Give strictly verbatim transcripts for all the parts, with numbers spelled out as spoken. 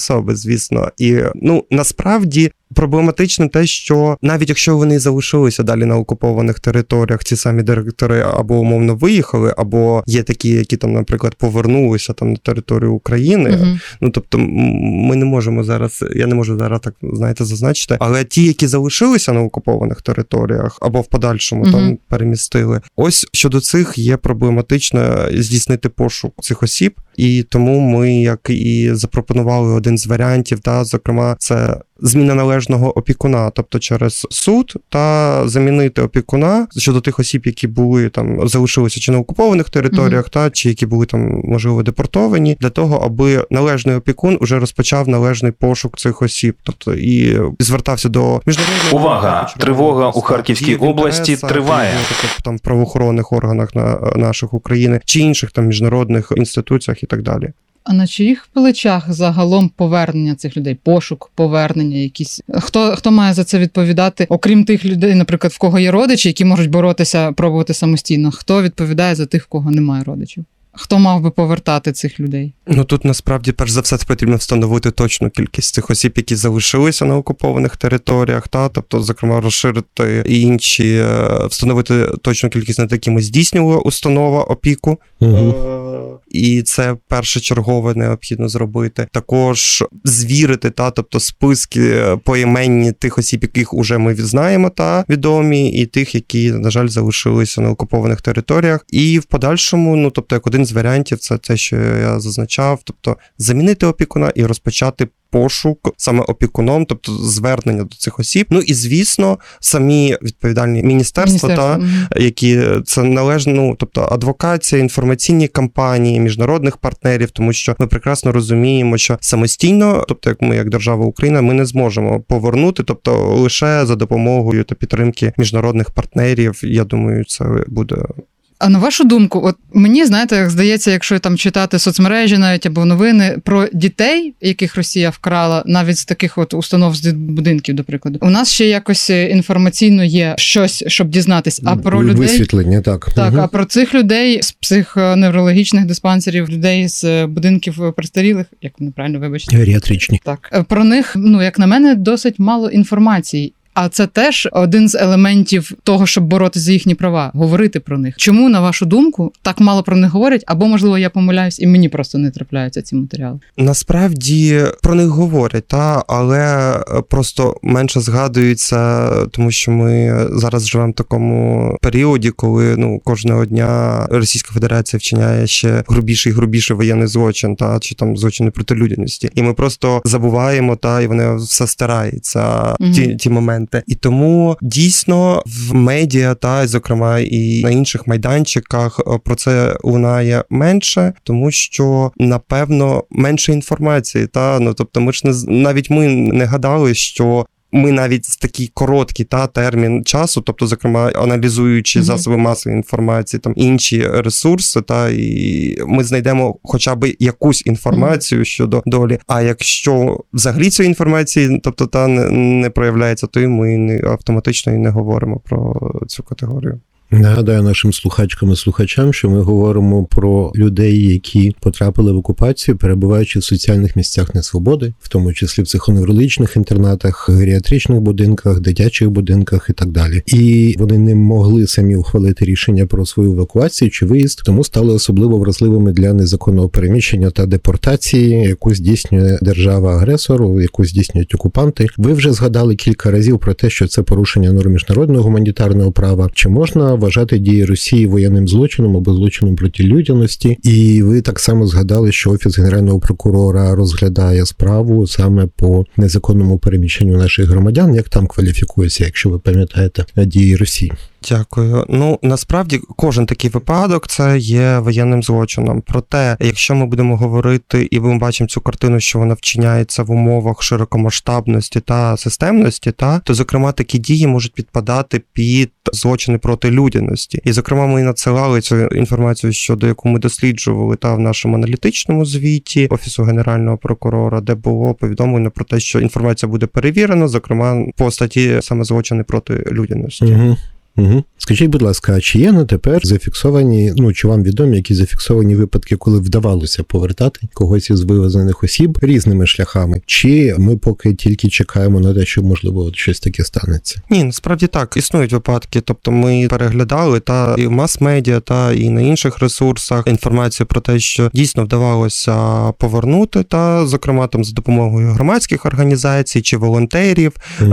особи, звісно. І, ну, насправді, проблематично те, що навіть якщо вони залишилися далі на окупованих територіях, ці самі директори або умовно виїхали, або є такі, які там, наприклад, повернулися там на територію України, uh-huh. ну, тобто ми не можемо зараз, я не можу зараз так, знаєте, зазначити, але ті, які залишилися на окупованих територіях, або в подальшому uh-huh. там перемістили, ось щодо цих є проблематично здійснити пошук цих осіб, і тому ми, як і запропонували один з варіантів, та, зокрема, це зміна належного опікуна, тобто через суд, та замінити опікуна щодо тих осіб, які були там, залишилися чи на окупованих територіях, mm-hmm. та, чи які були там, можливо, депортовані, для того, аби належний опікун уже розпочав належний пошук цих осіб, тобто і звертався до міжнародного... Увага! Тривога у Харківській області триває. Тобто, там, в правоохоронних органах на наших України, чи інших там міжнародних інституціях і так далі. А на чиїх плечах загалом повернення цих людей, пошук, повернення якісь? Хто, хто має за це відповідати, окрім тих людей, наприклад, в кого є родичі, які можуть боротися, пробувати самостійно? Хто відповідає за тих, в кого немає родичів? Хто мав би повертати цих людей? Ну тут насправді, перш за все, потрібно встановити точну кількість цих осіб, які залишилися на окупованих територіях, та, тобто, зокрема, розширити і інші, встановити точну кількість, над якими здійснювала установа опіку. Угу. І це першочергове необхідно зробити. Також звірити, та, тобто списки поіменні тих осіб, яких уже ми знаємо, та відомі, і тих, які, на жаль, залишилися на окупованих територіях. І в подальшому, ну, тобто, як один з варіантів, це те, що я зазначав, тобто замінити опікуна і розпочати пошук саме опікуном, тобто звернення до цих осіб. Ну і, звісно, самі відповідальні міністерства, та, mm-hmm. які це належно, ну, тобто адвокація, інформаційні кампанії, міжнародних партнерів, тому що ми прекрасно розуміємо, що самостійно, тобто як ми, як держава Україна, ми не зможемо повернути, тобто лише за допомогою та підтримки міжнародних партнерів, я думаю, це буде... А на вашу думку, от мені, знаєте, як здається, якщо там читати соцмережі навіть або новини про дітей, яких Росія вкрала, навіть з таких от установ, з будинків, до прикладу, у нас ще якось інформаційно є щось, щоб дізнатись. А про людей... Висвітлення, так. Так, угу. А про цих людей з психоневрологічних диспансерів, людей з будинків престарілих, як неправильно, вибачте. Геріатричні. Так. Про них, ну, як на мене, досить мало інформації. А це теж один з елементів того, щоб боротися за їхні права, говорити про них. Чому, на вашу думку, так мало про них говорять? Або, можливо, я помиляюсь, і мені просто не трапляються ці матеріали? Насправді, про них говорять, та, але просто менше згадується, тому що ми зараз живемо в такому періоді, коли, ну, кожного дня Російська Федерація вчиняє ще грубіший і грубіший воєнний злочин, та, чи там злочини проти людяності. І ми просто забуваємо, та, і вони все стирається, угу. ті, ті моменти. І тому дійсно в медіа, та, зокрема і на інших майданчиках про це лунає менше, тому що, напевно, менше інформації. Та? Ну, тобто ми ж не, навіть ми не гадали, що ми навіть в такий короткий, та, термін часу, тобто, зокрема, аналізуючи mm-hmm. засоби масової інформації, там інші ресурси, та, і ми знайдемо хоча б якусь інформацію mm-hmm. щодо долі. А якщо взагалі цієї інформації, тобто, та не, не проявляється, то і ми не, автоматично і не говоримо про цю категорію. Нагадаю нашим слухачкам і слухачам, що ми говоримо про людей, які потрапили в окупацію, перебуваючи в соціальних місцях несвободи, в тому числі в психоневрологічних інтернатах, геріатричних будинках, дитячих будинках і так далі. І вони не могли самі ухвалити рішення про свою евакуацію чи виїзд, тому стали особливо вразливими для незаконного переміщення та депортації, яку здійснює держава-агресор, яку здійснюють окупанти. Ви вже згадали кілька разів про те, що це порушення норм міжнародного гуманітарного права. Чи можна вважати дії Росії воєнним злочином або злочином проти людяності? І ви так само згадали, що Офіс Генерального прокурора розглядає справу саме по незаконному переміщенню наших громадян. Як там кваліфікується, якщо ви пам'ятаєте, дії Росії? Дякую. Ну, насправді, кожен такий випадок – це є воєнним злочином. Проте, якщо ми будемо говорити, і ми бачимо цю картину, що вона вчиняється в умовах широкомасштабності та системності, та, то, зокрема, такі дії можуть підпадати під злочини проти людяності. І, зокрема, ми надсилали цю інформацію, щодо яку ми досліджували та в нашому аналітичному звіті Офісу Генерального прокурора, де було повідомлено про те, що інформація буде перевірена, зокрема, по статті саме злочини проти людяності. Угу. Угу. Скажіть, будь ласка, а чи є на тепер зафіксовані, ну, чи вам відомі якісь зафіксовані випадки, коли вдавалося повертати когось із вивезених осіб різними шляхами? Чи ми поки тільки чекаємо на те, що, можливо, щось таке станеться? Ні, насправді так, існують випадки, тобто ми переглядали та і в мас-медіа, та і на інших ресурсах інформацію про те, що дійсно вдавалося повернути, та, зокрема, там за допомогою громадських організацій чи волонтерів угу.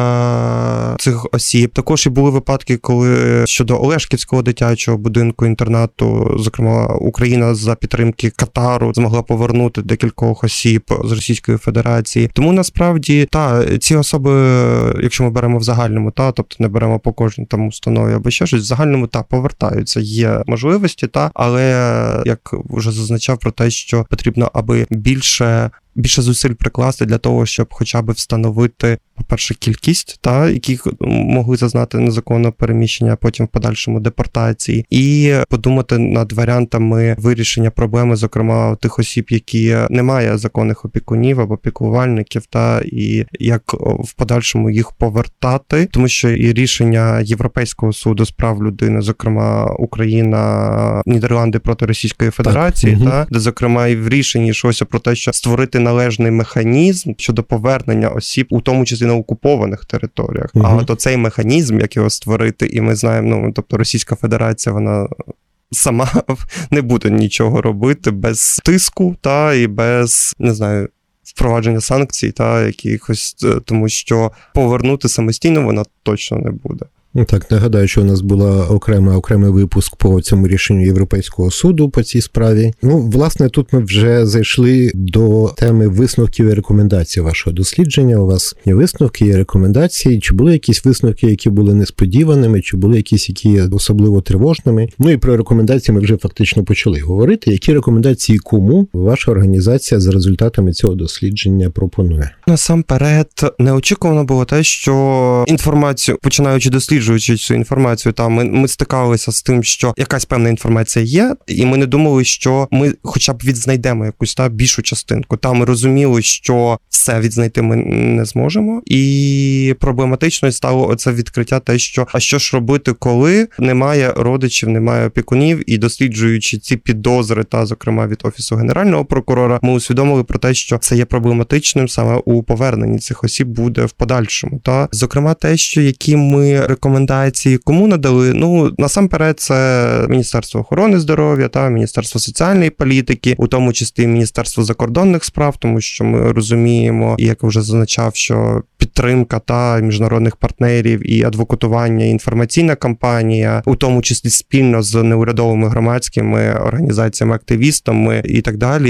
е- цих осіб. Також і були випадки, коли щодо Олешківського дитячого будинку-інтернату, зокрема, Україна за підтримки Катару змогла повернути декількох осіб з Російської Федерації. Тому насправді, та, ці особи, якщо ми беремо в загальному, та, тобто не беремо по кожній там установі або ще щось, в загальному, та, повертаються. Є можливості, та, але, як вже зазначав про те, що потрібно, аби більше більше зусиль прикласти для того, щоб хоча б встановити, по-перше, кількість, та, яких могли зазнати незаконного переміщення, а потім в подальшому депортації, і подумати над варіантами вирішення проблеми, зокрема, тих осіб, які не мають законних опікунів або піклувальників, та, і як в подальшому їх повертати, тому що і рішення Європейського суду з прав людини, зокрема, Україна, Нідерланди проти Російської Федерації, так, та, угу. де, зокрема, і в рішенні йшлося про те, що створити належний механізм щодо повернення осіб, у тому числі на окупованих територіях. Угу. А от оцей механізм, як його створити, і ми знаємо, ну, тобто Російська Федерація, вона сама не буде нічого робити без тиску, та, і без, не знаю, впровадження санкцій, та, якихось, тому що повернути самостійно вона точно не буде. Так, нагадаю, що у нас була окрема, окремий випуск по цьому рішенню Європейського суду по цій справі. Ну, власне, тут ми вже зайшли до теми висновків і рекомендацій вашого дослідження. У вас є висновки, є рекомендації. Чи були якісь висновки, які були несподіваними, чи були якісь, які є особливо тривожними? Ну і про рекомендації ми вже фактично почали говорити. Які рекомендації кому ваша організація за результатами цього дослідження пропонує? Насамперед, неочікувано було те, що інформацію, починаючи досліджувати, цю інформацію, там ми, ми стикалися з тим, що якась певна інформація є, і ми не думали, що ми хоча б відзнайдемо якусь та більшу частинку. Там ми розуміли, що все відзнайти ми не зможемо, і проблематичною стало оце відкриття те, що а що ж робити, коли немає родичів, немає опікунів, і досліджуючи ці підозри, та, зокрема, від Офісу Генерального прокурора, ми усвідомили про те, що це є проблематичним саме у поверненні цих осіб буде в подальшому. Та, зокрема, те, що які ми рекомендації кому надали, ну, насамперед, це Міністерство охорони здоров'я, та Міністерство соціальної політики, у тому числі Міністерство закордонних справ, тому що ми розуміємо, і як вже зазначав, що підтримка та міжнародних партнерів і адвокатування, і інформаційна кампанія, у тому числі спільно з неурядовими громадськими організаціями, активістами і так далі,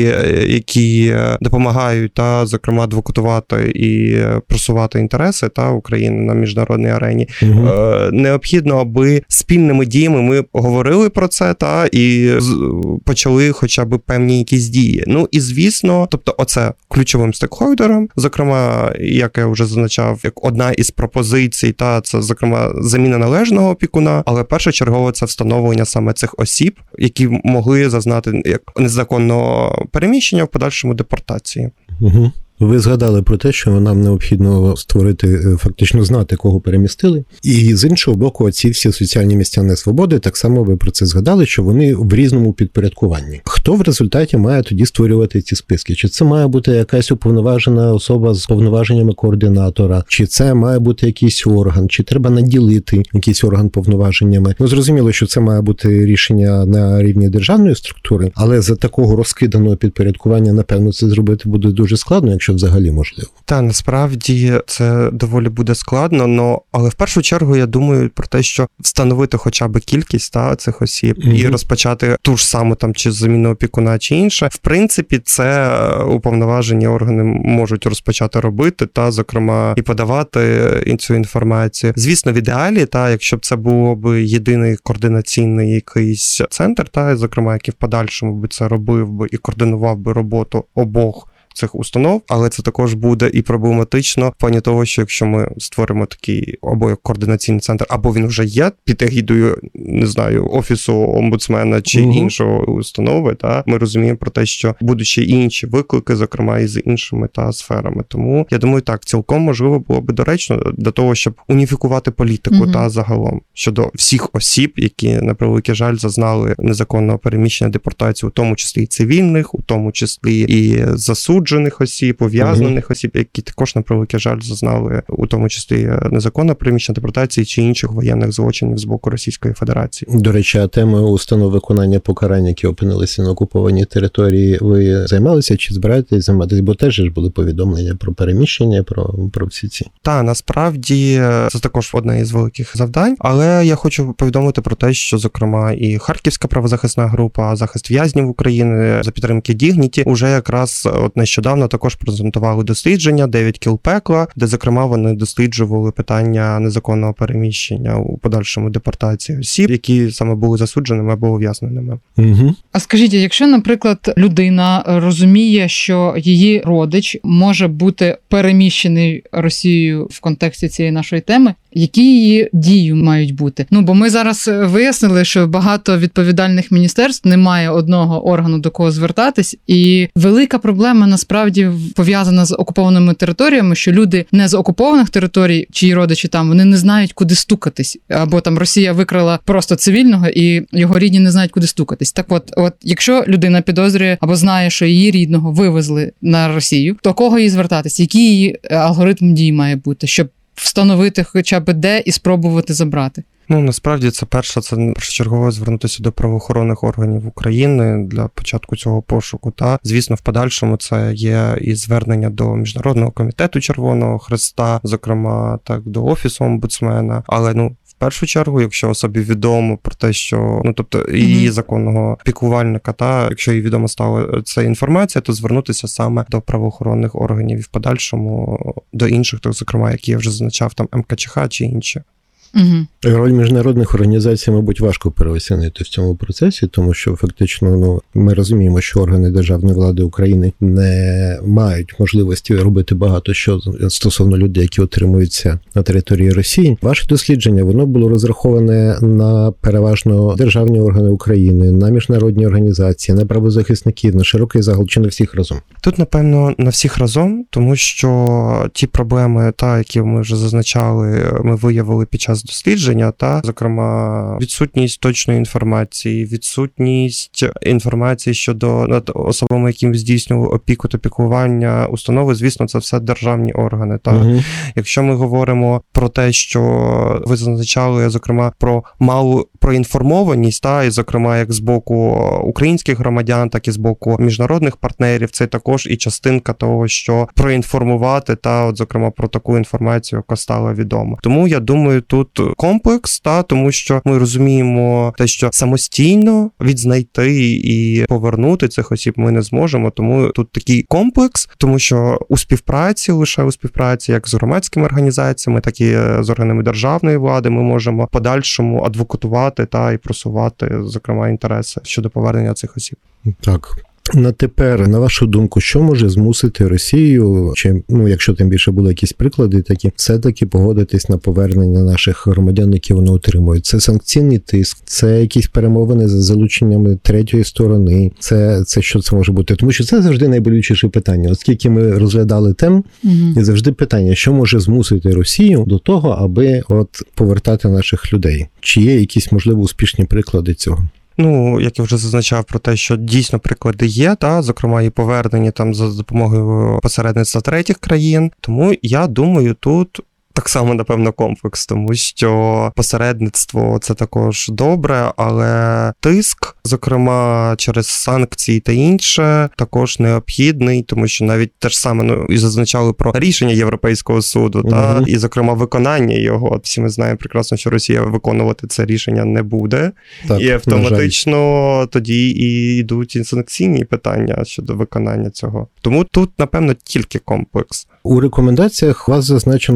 які допомагають, та, зокрема, адвокатувати і просувати інтереси, та, України на міжнародній арені. Угу. Необхідно, аби спільними діями ми говорили про це, та, і почали хоча б певні якісь дії. Ну і звісно, тобто оце ключовим стейкхолдером, зокрема, як я вже зазначав, як одна із пропозицій, та, це, зокрема, заміна належного опікуна, але першочергово це встановлення саме цих осіб, які могли зазнати як незаконного переміщення в подальшому депортації. Угу. Ви згадали про те, що нам необхідно створити, фактично знати, кого перемістили. І з іншого боку, ці всі соціальні місця несвободи, так само ви про це згадали, що вони в різному підпорядкуванні. Хто в результаті має тоді створювати ці списки? Чи це має бути якась уповноважена особа з повноваженнями координатора? Чи це має бути якийсь орган? Чи треба наділити якийсь орган повноваженнями? Ну, зрозуміло, що це має бути рішення на рівні державної структури, але за такого розкиданого підпорядкування, напевно, це зробити буде дуже складно, якщо що взагалі можливо. Та, насправді це доволі буде складно, но, але в першу чергу я думаю про те, що встановити хоча б кількість, та, цих осіб, mm-hmm. і розпочати ту ж саму там чи заміну опікуна, чи інше. В принципі, це уповноважені органи можуть розпочати робити, та, зокрема, і подавати цю інформацію. Звісно, в ідеалі, та, якщо б це було б єдиний координаційний якийсь центр, та, зокрема, який в подальшому би це робив би і координував би роботу обох цих установ, але це також буде і проблематично в плані того, що якщо ми створимо такий або як координаційний центр, або він вже є під егідою, не знаю, офісу омбудсмена чи угу. іншого установи, та ми розуміємо про те, що будуть ще інші виклики, зокрема і з іншими та сферами. Тому я думаю, так, цілком можливо було би доречно для того, щоб уніфікувати політику угу. та загалом щодо всіх осіб, які, на превеликий жаль, зазнали незаконного переміщення, депортації, у тому числі і цивільних, у тому числі і засуджених осіб, ув'язнених угу. осіб, які також, на превеликий жаль, зазнали у тому числі незаконного переміщення, депортації чи інших воєнних злочинів з боку Російської Федерації. До речі, а темою установ виконання покарань, які опинилися на окупованій території, ви займалися чи збираєтесь займатися? Бо теж ж були повідомлення про переміщення, про, про всі ці. Та, насправді, це також одне із великих завдань, але я хочу повідомити про те, що, зокрема, і Харківська правозахисна група «Захист в'язнів України» за підтримки Дігніті уже якраз от нещодавно також презентували дослідження «дев'ять кіл пекла», де, зокрема, вони досліджували питання незаконного переміщення у подальшому депортації осіб, які саме були засудженими або ув'язненими. Угу. А скажіть, якщо, наприклад, людина розуміє, що її родич може бути переміщений Росією в контексті цієї нашої теми, які її дії мають бути? Ну, бо ми зараз вияснили, що багато відповідальних міністерств немає одного органу, до кого звертатись, і велика проблема насправді пов'язана з окупованими територіями, що люди не з окупованих територій, чиї родичі там, вони не знають, куди стукатись, або там Росія викрала просто цивільного, і його рідні не знають, куди стукатись. Так от, от якщо людина підозрює або знає, що її рідного вивезли на Росію, то кого їй звертатись? Який її алгоритм дій має бути, щоб встановити хоча б де і спробувати забрати? Ну, насправді, це перше, це першочергово звернутися до правоохоронних органів України для початку цього пошуку. Та, звісно, в подальшому це є і звернення до Міжнародного комітету Червоного Хреста, зокрема, так, до Офісу омбудсмена. Але, ну, в першу чергу, якщо особі відомо про те, що, ну, тобто, її mm-hmm. законного піклувальника, та, якщо їй відомо стала ця інформація, то звернутися саме до правоохоронних органів і в подальшому до інших, так, зокрема, які я вже зазначав, там, ем ка че ха чи інші. Угу. Роль міжнародних організацій, мабуть, важко переоцінити в цьому процесі, тому що фактично, ну, ми розуміємо, що органи державної влади України не мають можливості робити багато що стосовно людей, які отримуються на території Росії. Ваше дослідження, воно було розраховане на переважно державні органи України, на міжнародні організації, на правозахисників, на широкий загал, чи на всіх разом? Тут, напевно, на всіх разом, тому що ті проблеми, та, які ми вже зазначали, ми виявили під час дослідження, та, зокрема, відсутність точної інформації, відсутність інформації щодо над особами, яким здійснювали опіку та піклування установи, звісно, це все державні органи. Та. Угу. Якщо ми говоримо про те, що ви зазначали, зокрема, про малу проінформованість, та, і, зокрема, як з боку українських громадян, так і з боку міжнародних партнерів, це також і частинка того, що проінформувати, та, от, зокрема, про таку інформацію, яка стала відома. Тому, я думаю, тут комплекс, та, тому що ми розуміємо те, що самостійно відзнайти і повернути цих осіб ми не зможемо, тому тут такий комплекс, тому що у співпраці, лише у співпраці, як з громадськими організаціями, так і з органами державної влади, ми можемо в подальшому адвокатувати та і просувати, зокрема, інтереси щодо повернення цих осіб. Так. На тепер, на вашу думку, що може змусити Росію, чи, ну, якщо тим більше були якісь приклади такі, все-таки погодитись на повернення наших громадян, які вони отримують? Це санкційний тиск, це якісь перемовини за залученням третьої сторони, це, це що це може бути? Тому що це завжди найболючіше питання. Оскільки ми розглядали тем, угу. і завжди питання, що може змусити Росію до того, аби от повертати наших людей? Чи є якісь, можливо, успішні приклади цього? Ну, як я вже зазначав про те, що дійсно приклади є, та, зокрема, і повернені там за допомогою посередництва третіх країн. Тому я думаю, тут так само, напевно, комплекс, тому що посередництво – це також добре, але тиск, зокрема, через санкції та інше, також необхідний, тому що навіть те ж саме, ну, і зазначали про рішення Європейського суду, угу. та, і, зокрема, виконання його. Всі ми знаємо прекрасно, що Росія виконувати це рішення не буде, так, і автоматично тоді і йдуть і санкційні питання щодо виконання цього. Тому тут, напевно, тільки комплекс. У рекомендаціях у вас зазначено також,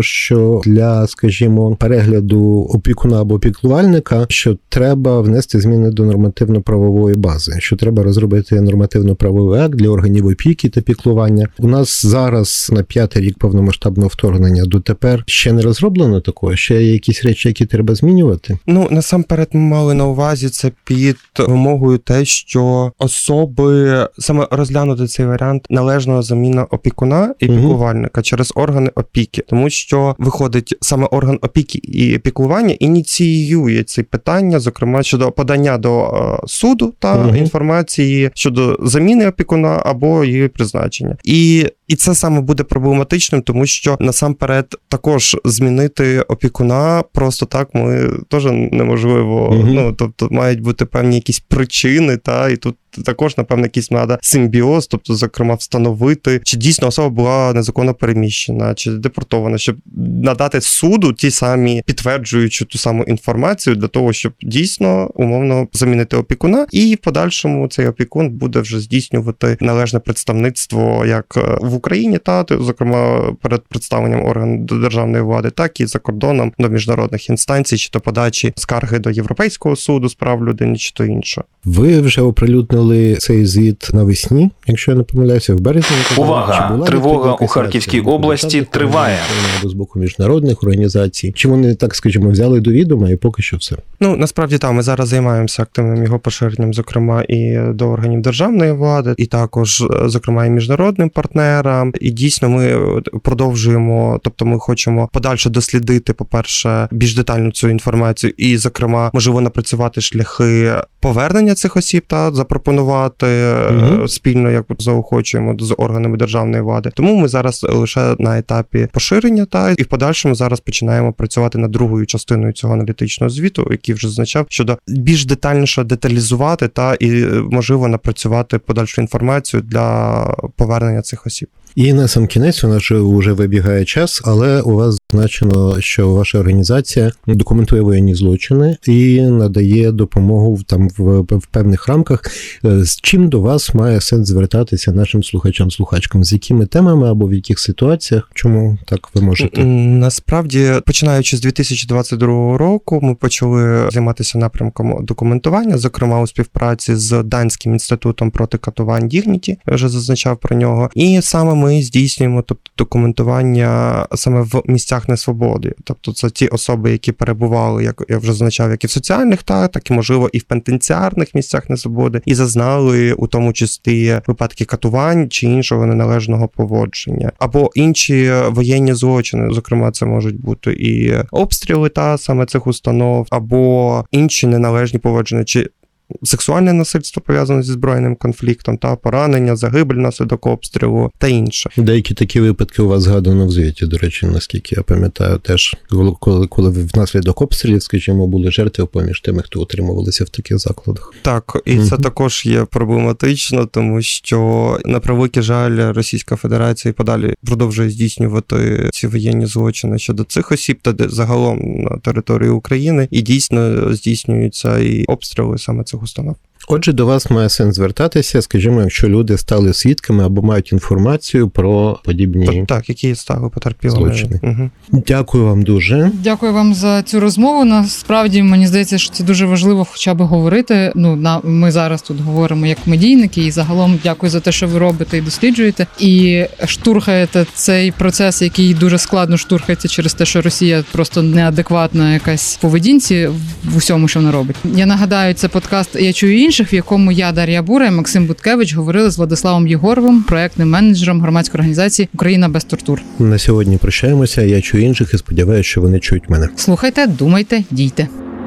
що для, скажімо, перегляду опікуна або піклувальника, що треба внести зміни до нормативно-правової бази, що треба розробити нормативно-правовий акт для органів опіки та піклування. У нас зараз на п'ятий рік повномасштабного вторгнення дотепер ще не розроблено такого, ще є якісь речі, які треба змінювати? Ну, насамперед ми мали на увазі це під вимогою те, що особи, саме розглянути цей варіант належного заміна опікуна і піклувальника угу. через органи опіки. Тому що виходить саме орган опіки і піклування ініціює ці питання, зокрема щодо подання до е, суду та угу. інформації щодо заміни опікуна або її призначення. І І це саме буде проблематичним, тому що насамперед також змінити опікуна просто так ми теж неможливо. Mm-hmm. Ну, тобто мають бути певні якісь причини, та і тут також, напевно, якийсь треба симбіоз, тобто, зокрема, встановити, чи дійсно особа була незаконно переміщена, чи депортована, щоб надати суду ті самі підтверджуючи ту саму інформацію для того, щоб дійсно умовно замінити опікуна, і в подальшому цей опікун буде вже здійснювати належне представництво як в Україні, та, зокрема, перед представленням органів державної влади, так і за кордоном до міжнародних інстанцій, чи то подачі скарги до Європейського суду з прав людини, чи то інше. Ви вже оприлюднили цей звіт навесні, якщо я не помиляюся, в березні. Увага! Тривога у Харківській області триває. Або з боку міжнародних організацій. Чи вони, так скажімо, взяли до відома і поки що все? Ну, насправді, так, ми зараз займаємося активним його поширенням, зокрема, і до органів державної влади, і також, зокрема, і міжнародним партнерам. І дійсно ми продовжуємо, тобто ми хочемо подальше дослідити, по-перше, більш детально цю інформацію і, зокрема, можливо, напрацювати шляхи повернення цих осіб та запропонувати угу. спільно, як заохочуємо з органами державної влади. Тому ми зараз лише на етапі поширення та і в подальшому зараз починаємо працювати над другою частиною цього аналітичного звіту, який вже зазначав, щодо більш детальніше деталізувати та і можливо напрацювати подальшу інформацію для повернення цих осіб. І на сам кінець у нас вже, вже вибігає час, але у вас зазначено, що ваша організація документує воєнні злочини і надає допомогу там в, в певних рамках. З чим до вас має сенс звертатися нашим слухачам-слухачкам? З якими темами або в яких ситуаціях? Чому так ви можете? Насправді, починаючи з дві тисячі двадцять другого року, ми почали займатися напрямком документування, зокрема у співпраці з Данським інститутом проти катувань Dignity, я вже зазначав про нього. І саме ми здійснюємо тобто, документування саме в місцях несвободи. Тобто це ті особи, які перебували, як я вже зазначав, як і в соціальних, та, так і, можливо, і в пенітенціарних місцях несвободи, і зазнали у тому числі випадки катувань чи іншого неналежного поводження. Або інші воєнні злочини, зокрема, це можуть бути і обстріли та саме цих установ, або інші неналежні поводження, чи сексуальне насильство пов'язане зі збройним конфліктом, та поранення, загибель внаслідок обстрілу та інше. Деякі такі випадки у вас згадано в звіті, до речі, наскільки я пам'ятаю, теж коли, коли внаслідок обстрілів, скажімо, були жертви поміж тими, хто утримувалися в таких закладах. Так, і угу. це також є проблематично, тому що, на превеликий жаль, Російська Федерація подалі продовжує здійснювати ці воєнні злочини щодо цих осіб та загалом на території України, і дійсно здійснюються і обстріли саме цих установ. Отже, до вас має сенс звертатися, скажімо, якщо люди стали свідками або мають інформацію про подібні так, які стали потерпілими. Злочини. Угу. Дякую вам дуже. Дякую вам за цю розмову. Насправді, мені здається, що це дуже важливо хоча б говорити. Ну, на, ми зараз тут говоримо як медійники, і загалом дякую за те, що ви робите і досліджуєте, і штурхаєте цей процес, який дуже складно штурхається через те, що Росія просто неадекватна якась поведінці в усьому, що вона робить. Я нагадаю, це подкаст «Я чую інших», в якому я, Дар'я Бура і Максим Буткевич говорили з Владиславом Єгоровим, проектним менеджером громадської організації «Україна без тортур». На сьогодні прощаємося. Я чую інших і сподіваюся, що вони чують мене. Слухайте, думайте, дійте.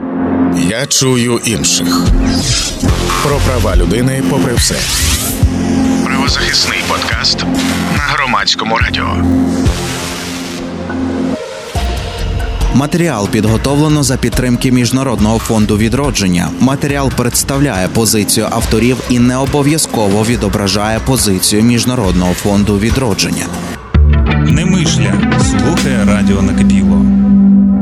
Я чую інших. Про права людини попри все. Правозахисний подкаст на Громадському радіо. Матеріал підготовлено за підтримки Міжнародного фонду відродження. Матеріал представляє позицію авторів і не обов'язково відображає позицію Міжнародного фонду відродження. Немишля.